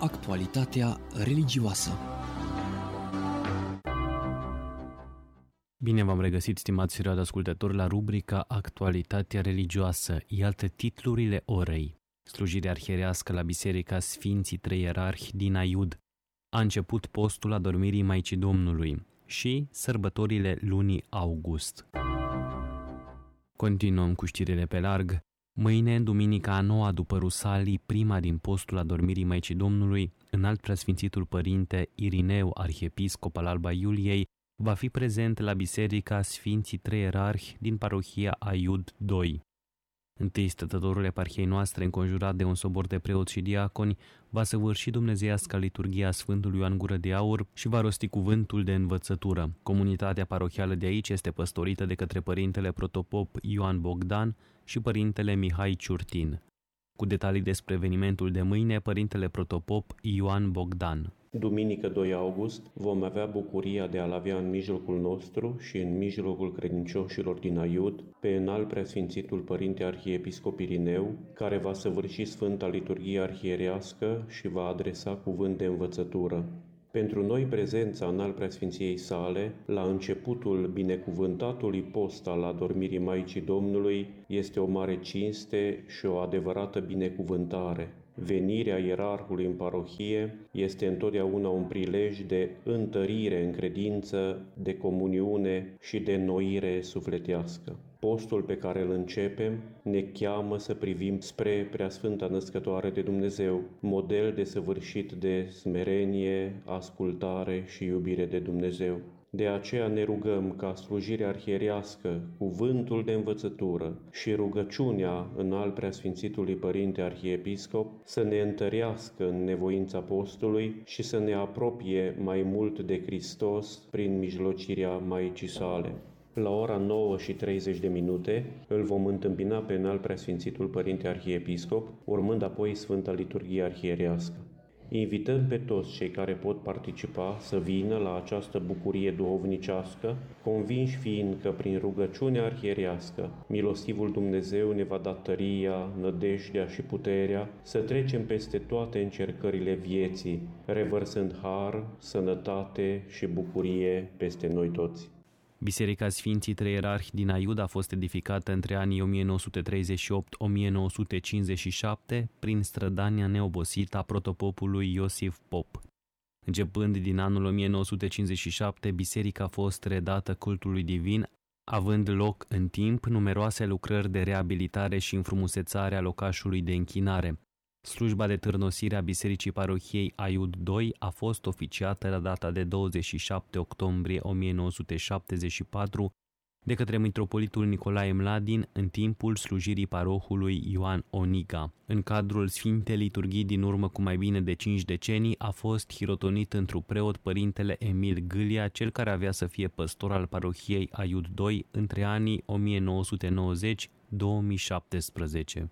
Actualitatea religioasă. Bine v-am regăsit, stimați radioascultători, la rubrica Actualitatea religioasă. Iată titlurile orei. Slujirea arhierească la Biserica Sfinții Trei Ierarhi din Aiud. A început postul adormirii Maicii Domnului și sărbătorile lunii august. Continuăm cu știrile pe larg. Mâine, duminica a noua după Rusalii, prima din postul adormirii Maicii Domnului, Înalt Preasfințitul Părinte Irineu, arhiepiscop al Alba Iuliei, va fi prezent la Biserica Sfinții Trei Ierarhi din parohia Aiud 2. Întâi stătătorul eparhiei noastre, înconjurat de un sobor de preoți și diaconi, va săvârși dumnezeiasca liturghia Sfântului Ioan Gură de Aur și va rosti cuvântul de învățătură. Comunitatea parohială de aici este păstorită de către părintele protopop Ioan Bogdan și părintele Mihai Ciurtin. Cu detalii despre evenimentul de mâine, părintele protopop Ioan Bogdan. Duminică 2 august vom avea bucuria de a-l avea în mijlocul nostru și în mijlocul credincioșilor din Aiud pe Înalt Preasfințitul Părinte Arhiepiscop Irineu, care va săvârși Sfânta Liturghie Arhierească și va adresa cuvânt de învățătură. Pentru noi, prezența Înalt Preasfinției sale, la începutul binecuvântatului post al adormirii Maicii Domnului, este o mare cinste și o adevărată binecuvântare. Venirea ierarhului în parohie este întotdeauna un prilej de întărire în credință, de comuniune și de înnoire sufletească. Postul pe care îl începem ne cheamă să privim spre Preasfânta Născătoare de Dumnezeu, model desăvârșit de smerenie, ascultare și iubire de Dumnezeu. De aceea ne rugăm ca slujirea arhierească, cuvântul de învățătură și rugăciunea Înalt Preasfințitului Părinte Arhiepiscop să ne întărească în nevoința postului și să ne apropie mai mult de Hristos prin mijlocirea Maicii sale. La ora 9:30 îl vom întâmpina pe Înalt Preasfințitul Părinte Arhiepiscop, urmând apoi Sfânta Liturghie Arhierească. Invităm pe toți cei care pot participa să vină la această bucurie duhovnicească, convinși fiind că prin rugăciunea arhierească, milostivul Dumnezeu ne va da tăria, nădejdea și puterea să trecem peste toate încercările vieții, revărsând har, sănătate și bucurie peste noi toți. Biserica Sfinții Trei Ierarhi din Aiud a fost edificată între anii 1938-1957 prin strădania neobosită a protopopului Iosif Pop. Începând din anul 1957, biserica a fost redată cultului divin, având loc în timp numeroase lucrări de reabilitare și înfrumusețare a locașului de închinare. Slujba de târnosire a Bisericii Parohiei Aiud 2 a fost oficiată la data de 27 octombrie 1974 de către mitropolitul Nicolae Mladin în timpul slujirii parohului Ioan Oniga. În cadrul Sfintei Liturghii din urmă cu mai bine de 5 decenii a fost hirotonit într-un preot părintele Emil Gâlia, cel care avea să fie păstor al parohiei Aiud 2 între anii 1990-2017.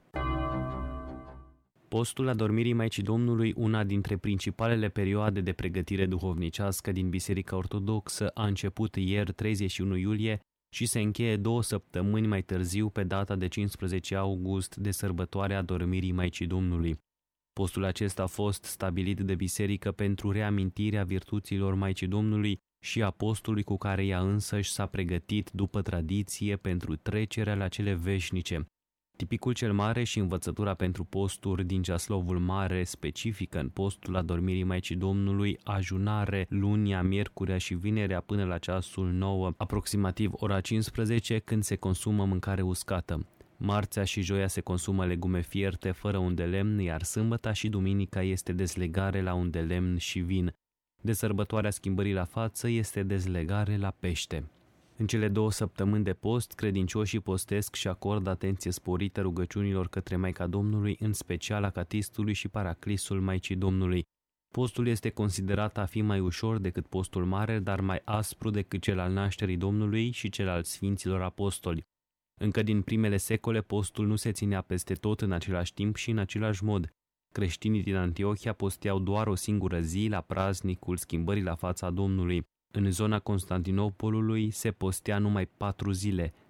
Postul adormirii Maicii Domnului, una dintre principalele perioade de pregătire duhovnicească din Biserica Ortodoxă, a început ieri 31 iulie și se încheie 2 săptămâni mai târziu pe data de 15 august de sărbătoarea adormirii Maicii Domnului. Postul acesta a fost stabilit de biserică pentru reamintirea virtuților Maicii Domnului și a postului cu care ea însăși s-a pregătit după tradiție pentru trecerea la cele veșnice. Tipicul cel mare și învățătura pentru posturi din Ceaslovul Mare specifică în postul adormirii Maicii Domnului ajunare lunia, miercurea și vinerea până la ceasul 9, aproximativ ora 15, când se consumă mâncare uscată. Marțea și joia se consumă legume fierte fără un de lemn, iar sâmbăta și duminica este dezlegare la un de lemn și vin. De sărbătoarea schimbării la față este dezlegare la pește. În cele 2 săptămâni de post, credincioșii postesc și acordă atenție sporită rugăciunilor către Maica Domnului, în special acatistului și paraclisul Maicii Domnului. Postul este considerat a fi mai ușor decât postul mare, dar mai aspru decât cel al nașterii Domnului și cel al Sfinților Apostoli. Încă din primele secole, postul nu se ținea peste tot în același timp și în același mod. Creștinii din Antiohia posteau doar o singură zi la praznicul schimbării la fața Domnului. În zona Constantinopolului se postea numai 4 zile,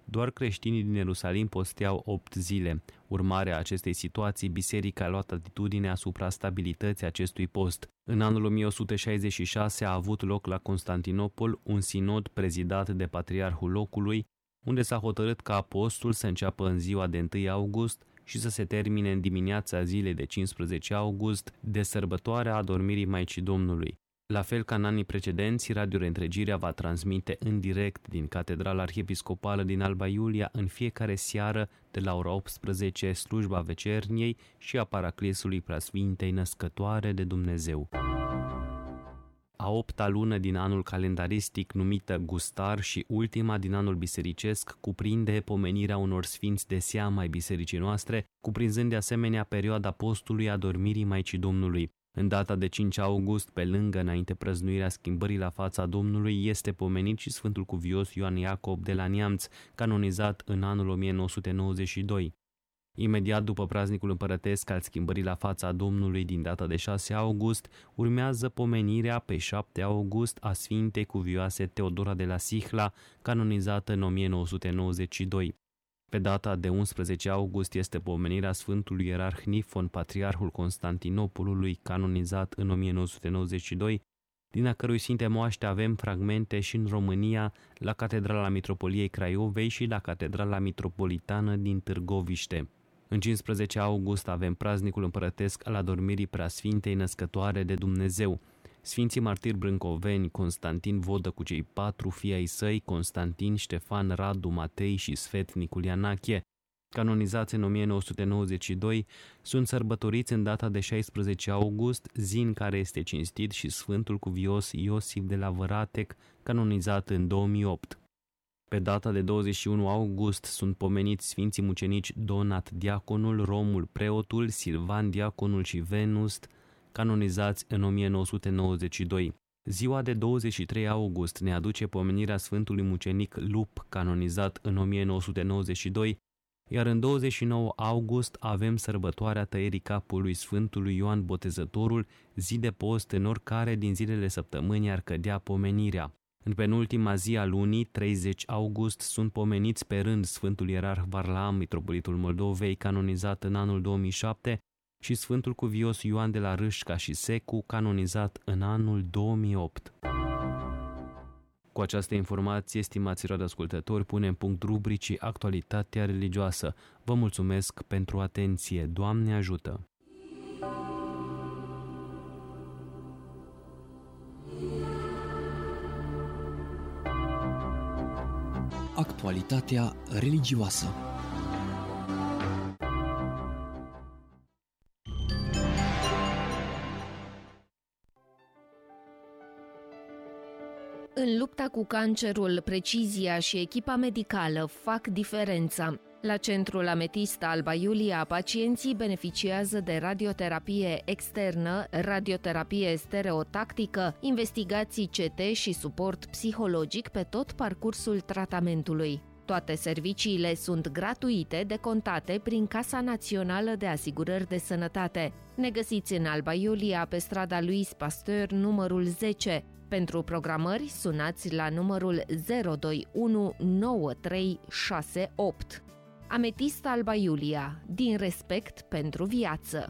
doar creștinii din Ierusalim posteau 8 zile. Urmarea acestei situații, biserica a luat atitudine asupra stabilității acestui post. În anul 1166 a avut loc la Constantinopol un sinod prezidat de patriarhul locului, unde s-a hotărât ca postul să înceapă în ziua de 1 august și să se termine în dimineața zilei de 15 august, de sărbătoarea adormirii Maicii Domnului. La fel ca în anii precedenți, Radio Reîntregirea va transmite în direct din Catedrala Arhiepiscopală din Alba Iulia în fiecare seară de la ora 18 slujba vecerniei și a Paraclisului Preasfintei Născătoare de Dumnezeu. A 8-a lună din anul calendaristic, numită Gustar, și ultima din anul bisericesc, cuprinde pomenirea unor sfinți de seamă ai bisericii noastre, cuprinzând de asemenea perioada postului adormirii Maicii Domnului. În data de 5 august, pe lângă înainte prăznuirea schimbării la fața Domnului, este pomenit și Sfântul Cuvios Ioan Iacob de la Neamț, canonizat în anul 1992. Imediat după praznicul împărătesc al schimbării la fața Domnului din data de 6 august, urmează pomenirea pe 7 august a Sfintei Cuvioase Teodora de la Sihla, canonizată în 1992. Pe data de 11 august este pomenirea Sfântului Ierarh Nifon, patriarhul Constantinopolului, canonizat în 1992, din a cărui sfinte moaște avem fragmente și în România, la Catedrala Mitropoliei Craiovei și la Catedrala Mitropolitană din Târgoviște. În 15 august avem praznicul împărătesc al adormirii Preasfintei Născătoare de Dumnezeu. Sfinții martiri brâncoveni, Constantin Vodă cu cei 4 fii ai săi, Constantin, Ștefan, Radu, Matei și Sfetnicul Ianachie, canonizați în 1992, sunt sărbătoriți în data de 16 august, zi în care este cinstit și Sfântul Cuvios Iosif de la Văratec, canonizat în 2008. Pe data de 21 august sunt pomeniți Sfinții mucenici Donat Diaconul, Romul Preotul, Silvan Diaconul și Venust, canonizați în 1992. Ziua de 23 august ne aduce pomenirea Sfântului mucenic Lup, canonizat în 1992, iar în 29 august avem sărbătoarea tăierii capului Sfântului Ioan Botezătorul, zi de post în oricare din zilele săptămânii ar cădea pomenirea. În penultima zi a lunii, 30 august, sunt pomeniți pe rând Sfântul Ierarh Varlaam, mitropolitul Moldovei, canonizat în anul 2007, și Sfântul Cuvios Ioan de la Râșca și Secu, canonizat în anul 2008. Cu această informație, stimați radioascultători, punem punct rubricii Actualitatea religioasă. Vă mulțumesc pentru atenție. Doamne ajută! Actualitatea religioasă. În lupta cu cancerul, precizia și echipa medicală fac diferența. La Centrul Ametist Alba Iulia, pacienții beneficiază de radioterapie externă, radioterapie stereotactică, investigații CT și suport psihologic pe tot parcursul tratamentului. Toate serviciile sunt gratuite, decontate prin Casa Națională de Asigurări de Sănătate. Ne găsiți în Alba Iulia, pe strada Louis Pasteur, numărul 10. Pentru programări, sunați la numărul 021 9368. Ametist Alba Iulia, din respect pentru viață.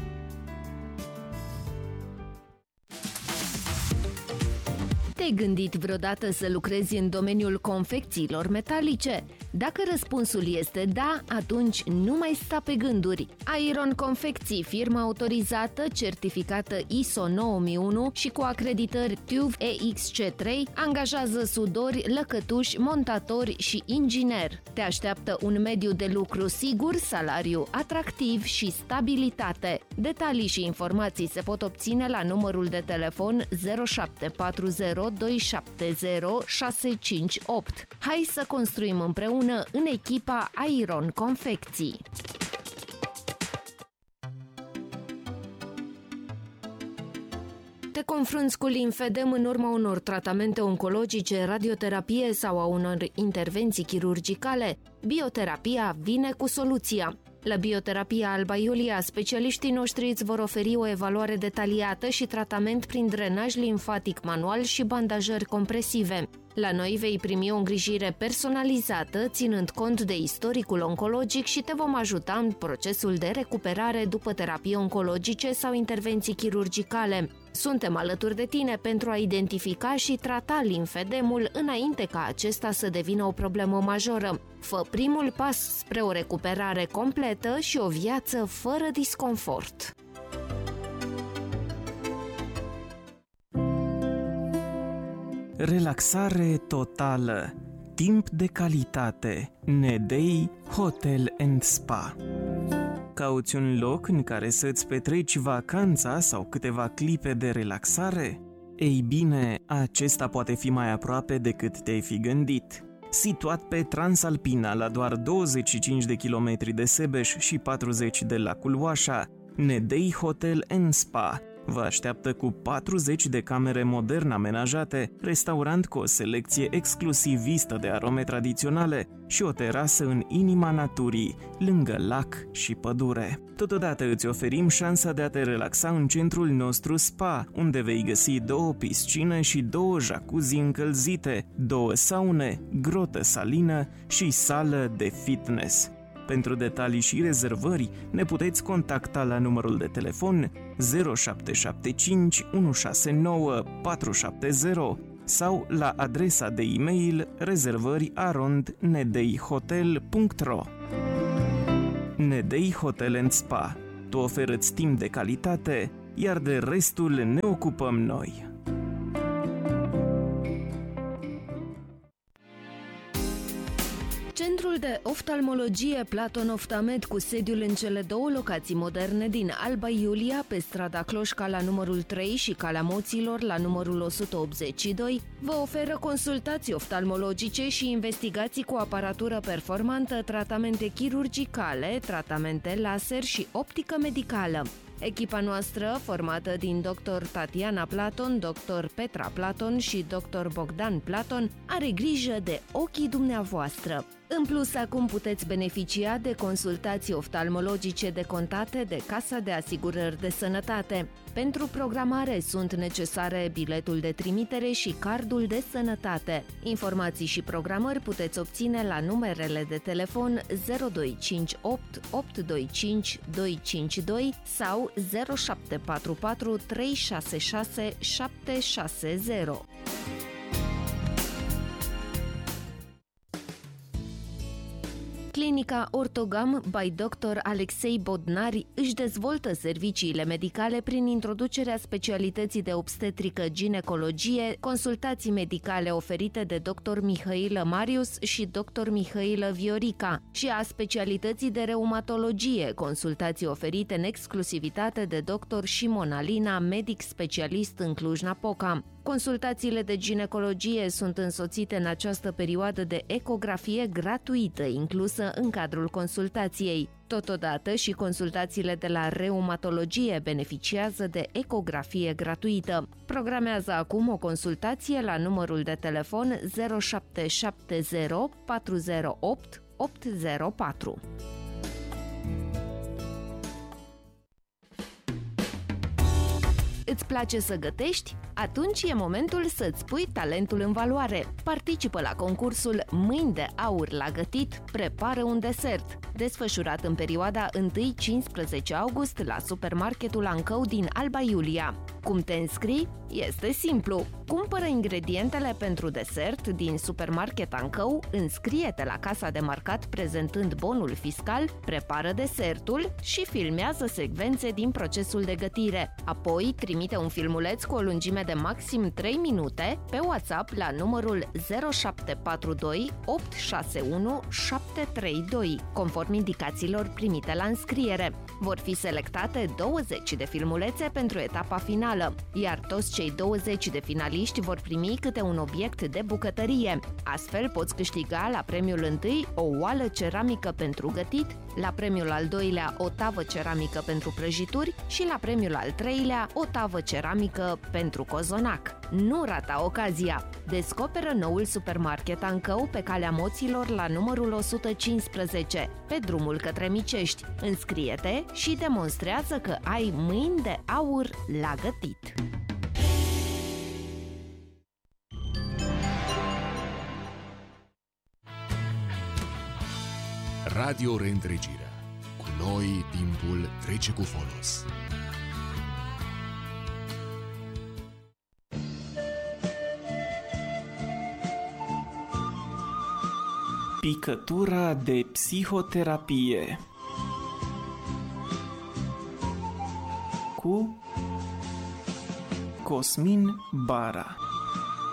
Te-ai gândit vreodată să lucrezi în domeniul confecțiilor metalice? Dacă răspunsul este da, atunci nu mai sta pe gânduri. Iron Confecții, firmă autorizată, certificată ISO 9001 și cu acreditări TÜV EXC3, angajează sudori, lăcătuși, montatori și ingineri. Te așteaptă un mediu de lucru sigur, salariu atractiv și stabilitate. Detalii și informații se pot obține la numărul de telefon 0740 270 658. Hai să construim împreună în echipa Iron Confecții. Te confrunți cu limfedem în urma unor tratamente oncologice, radioterapie sau a unor intervenții chirurgicale? Bioterapia vine cu soluția. La Bioterapia Alba Iulia, specialiștii noștri îți vor oferi o evaluare detaliată și tratament prin drenaj limfatic manual și bandajări compresive. La noi vei primi o îngrijire personalizată, ținând cont de istoricul oncologic și te vom ajuta în procesul de recuperare după terapii oncologice sau intervenții chirurgicale. Suntem alături de tine pentru a identifica și trata limfedemul înainte ca acesta să devină o problemă majoră. Fă primul pas spre o recuperare completă și o viață fără disconfort. Relaxare totală, timp de calitate, Nedei Hotel & Spa. Cauți un loc în care să-ți petreci vacanța sau câteva clipe de relaxare? Ei bine, acesta poate fi mai aproape decât te-ai fi gândit. Situat pe Transalpina, la doar 25 de kilometri de Sebeș și 40 de lacul Oașa, Nedei Hotel & Spa vă așteaptă cu 40 de camere modern amenajate, restaurant cu o selecție exclusivistă de arome tradiționale și o terasă în inima naturii, lângă lac și pădure. Totodată îți oferim șansa de a te relaxa în centrul nostru spa, unde vei găsi 2 piscine și 2 jacuzzi încălzite, 2 saune, grotă salină și sală de fitness. Pentru detalii și rezervări, ne puteți contacta la numărul de telefon 0775 169 470 sau la adresa de e-mail rezervări@nedeihotel.ro. Nedei Hotel & Spa. Tu oferă-ți timp de calitate, iar de restul ne ocupăm noi. Centrul de oftalmologie Platon Oftamed, cu sediul în cele 2 locații moderne din Alba Iulia, pe strada Cloșca la numărul 3 și Calea Moților la numărul 182, vă oferă consultații oftalmologice și investigații cu aparatură performantă, tratamente chirurgicale, tratamente laser și optică medicală. Echipa noastră, formată din Dr. Tatiana Platon, Dr. Petra Platon și Dr. Bogdan Platon, are grijă de ochii dumneavoastră. În plus, acum puteți beneficia de consultații oftalmologice decontate de Casa de Asigurări de Sănătate. Pentru programare sunt necesare biletul de trimitere și cardul de sănătate. Informații și programări puteți obține la numerele de telefon 0258 825 252 sau 0744 366 760. Clinica Ortogam by Dr. Alexei Bodnari își dezvoltă serviciile medicale prin introducerea specialității de obstetrică-ginecologie, consultații medicale oferite de Dr. Mihailă Marius și Dr. Mihailă Viorica și a specialității de reumatologie, consultații oferite în exclusivitate de Dr. Shimon Alina, medic specialist în Cluj-Napoca. Consultațiile de ginecologie sunt însoțite în această perioadă de ecografie gratuită inclusă în cadrul consultației. Totodată și consultațiile de la reumatologie beneficiază de ecografie gratuită. Programează acum o consultație la numărul de telefon 0770 408 804. Îți place să gătești? Atunci e momentul să-ți pui talentul în valoare. Participă la concursul Mâini de Aur la gătit, prepară un desert, desfășurat în perioada 1-15 august la supermarketul Ancău din Alba Iulia. Cum te înscrii? Este simplu. Cumpără ingredientele pentru desert din supermarket Ancău, înscrie-te la casa de marcat prezentând bonul fiscal, prepară desertul și filmează secvențe din procesul de gătire. Apoi trimite un filmuleț cu o lungime de maxim 3 minute pe WhatsApp la numărul 0742 861 732, conform indicațiilor primite la înscriere. Vor fi selectate 20 de filmulețe pentru etapa finală, iar toți cei 20 de finaliști vor primi câte un obiect de bucătărie. Astfel poți câștiga la premiul întâi o oală ceramică pentru gătit, la premiul al doilea o tavă ceramică pentru prăjituri și la premiul al treilea o tavă ceramică pentru cozonac. Nu rata ocazia! Descoperă noul supermarket Ancău pe Calea Moților la numărul 115, pe drumul către Micești. Înscrie-te și demonstrează că ai mâini de aur la gătit! Radio Reîntregirea. Cu noi, timpul trece cu folos. Picătura de psihoterapie cu Cosmin Bara.